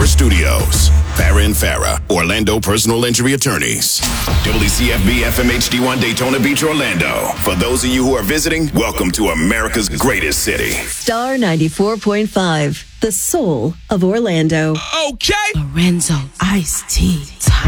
Studios. Farah and Farah, Orlando personal injury attorneys. WCFB FM HD1 Daytona Beach, Orlando. For those of you who are visiting, welcome to America's greatest city. Star 94.5, the soul of Orlando. Okay. Lorenzo, iced tea, time.